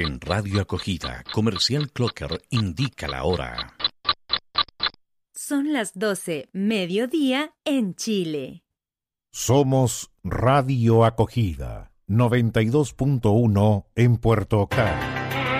En Radio Acogida, Comercial Clocker indica la hora. Son las 12, mediodía en Chile. Somos Radio Acogida, 92.1 en Puerto Octavio.